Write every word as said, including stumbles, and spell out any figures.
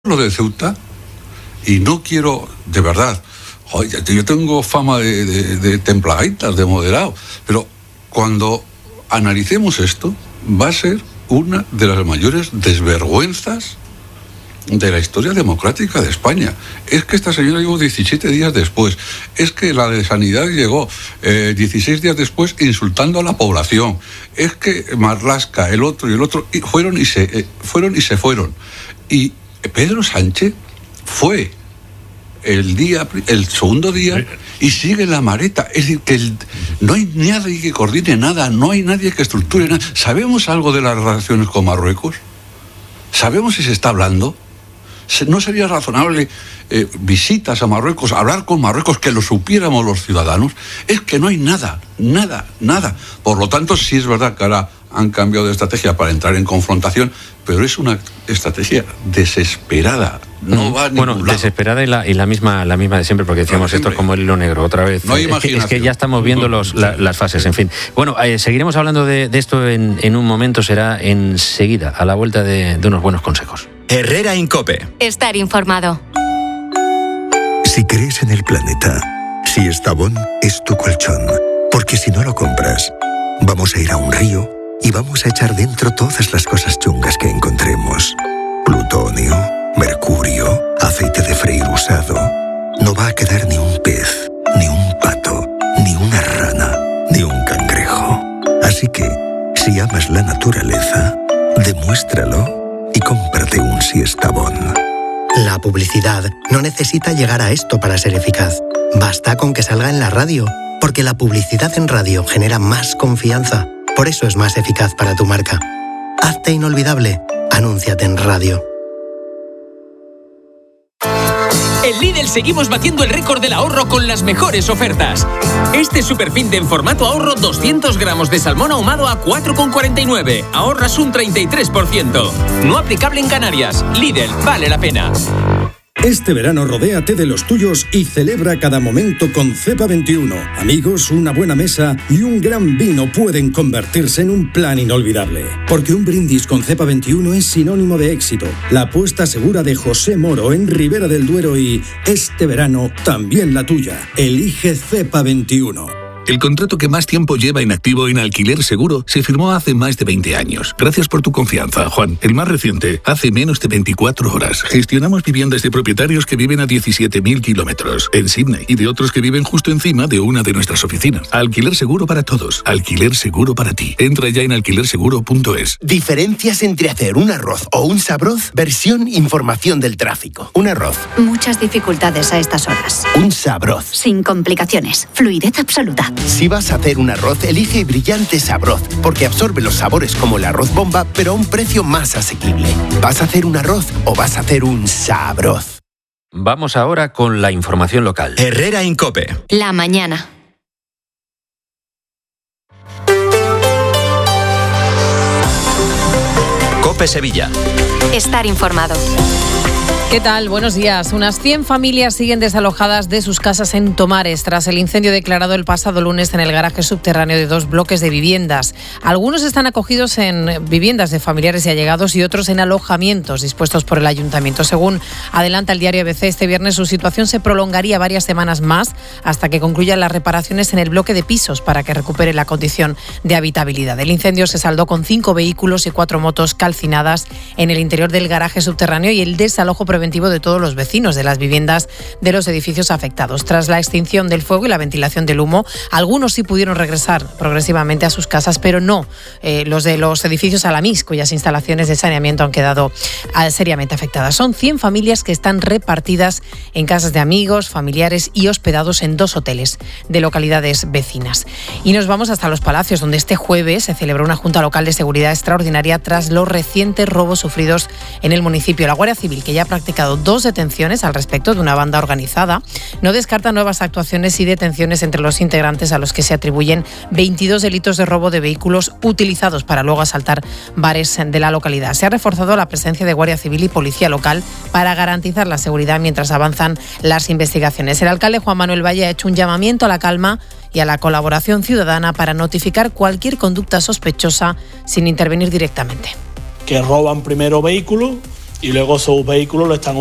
lo de Ceuta, y no quiero, de verdad, oye, yo tengo fama de, de, de templadaitas, de moderado, pero cuando analicemos esto, va a ser una de las mayores desvergüenzas de la historia democrática de España. Es que esta señora llegó diecisiete días después, es que la de Sanidad llegó eh, dieciséis días después insultando a la población, es que Marlaska, el otro y el otro, y fueron y se eh, fueron y se fueron. Y Pedro Sánchez fue el día, el segundo día, y sigue la mareta. Es decir, que el, no hay nadie que coordine nada, no hay nadie que estructure nada. ¿Sabemos algo de las relaciones con Marruecos? ¿Sabemos si se está hablando? ¿No sería razonable eh, visitas a Marruecos, hablar con Marruecos, que lo supiéramos los ciudadanos? Es que no hay nada, nada, nada. Por lo tanto, sí es verdad que ahora han cambiado de estrategia para entrar en confrontación, pero es una estrategia desesperada. No va a bueno, ningún lado. Desesperada y la, y la misma la misma de siempre, porque decíamos esto es como el hilo negro otra vez. No hay es, que, es que ya estamos viendo los, la, las fases, en fin. Bueno, eh, seguiremos hablando de, de esto en, en un momento, será enseguida, a la vuelta de, de unos buenos consejos. Herrera Incope. Estar informado. Si crees en el planeta, si Estavón es tu colchón, porque si no lo compras, vamos a ir a un río y vamos a echar dentro todas las cosas chungas que encontremos. Plutonio, mercurio, aceite de freír usado. No va a quedar ni un pez, ni un pato, ni una rana, ni un cangrejo. Así que, si amas la naturaleza, demuéstralo y cómprate un Siestabón. La publicidad no necesita llegar a esto para ser eficaz. Basta con que salga en la radio, porque la publicidad en radio genera más confianza. Por eso es más eficaz para tu marca. Hazte inolvidable. Anúnciate en radio. En Lidl seguimos batiendo el récord del ahorro con las mejores ofertas. Este superfin de en formato ahorro doscientos gramos de salmón ahumado a cuatro con cuarenta y nueve. Ahorras un treinta y tres por ciento. No aplicable en Canarias. Lidl, vale la pena. Este verano rodéate de los tuyos y celebra cada momento con Cepa veintiuno. Amigos, una buena mesa y un gran vino pueden convertirse en un plan inolvidable. Porque un brindis con Cepa veintiuno es sinónimo de éxito. La apuesta segura de José Moro en Ribera del Duero y este verano también la tuya. Elige Cepa veintiuno. El contrato que más tiempo lleva inactivo en Alquiler Seguro se firmó hace más de veinte años. Gracias por tu confianza, Juan. El más reciente, hace menos de veinticuatro horas. Gestionamos viviendas de propietarios que viven a diecisiete mil kilómetros en Sydney y de otros que viven justo encima de una de nuestras oficinas. Alquiler Seguro para todos. Alquiler Seguro para ti. Entra ya en alquiler seguro punto es. Diferencias entre hacer un arroz o un sabroz. Versión información del tráfico. Un arroz. Muchas dificultades a estas horas. Un sabroz. Sin complicaciones. Fluidez absoluta. Si vas a hacer un arroz, elige Brillante Sabroz, porque absorbe los sabores como el arroz bomba, pero a un precio más asequible. ¿Vas a hacer un arroz o vas a hacer un sabroz? Vamos ahora con la información local. Herrera Incope. La mañana. Cope Sevilla. Estar informado. ¿Qué tal? Buenos días. Unas cien familias siguen desalojadas de sus casas en Tomares tras el incendio declarado el pasado lunes en el garaje subterráneo de dos bloques de viviendas. Algunos están acogidos en viviendas de familiares y allegados y otros en alojamientos dispuestos por el ayuntamiento. Según adelanta el diario A B C, este viernes su situación se prolongaría varias semanas más hasta que concluyan las reparaciones en el bloque de pisos para que recupere la condición de habitabilidad. El incendio se saldó con cinco vehículos y cuatro motos calcinadas en el interior del garaje subterráneo y el desalojo preventivo de todos los vecinos de las viviendas de los edificios afectados. Tras la extinción del fuego y la ventilación del humo, algunos sí pudieron regresar progresivamente a sus casas, pero no eh, los de los edificios Alamís, cuyas instalaciones de saneamiento han quedado eh, seriamente afectadas. Son cien familias que están repartidas en casas de amigos, familiares y hospedados en dos hoteles de localidades vecinas. Y nos vamos hasta Los Palacios, donde este jueves se celebró una Junta Local de Seguridad extraordinaria tras los recientes robos sufridos en el municipio. La Guardia Civil, que ya practica dos detenciones al respecto de una banda organizada, no descarta nuevas actuaciones y detenciones entre los integrantes a los que se atribuyen veintidós delitos de robo de vehículos utilizados para luego asaltar bares de la localidad. Se ha reforzado la presencia de Guardia Civil y Policía Local para garantizar la seguridad mientras avanzan las investigaciones. El alcalde Juan Manuel Valle ha hecho un llamamiento a la calma y a la colaboración ciudadana para notificar cualquier conducta sospechosa sin intervenir directamente. Que roban primero vehículos y luego sus vehículos lo están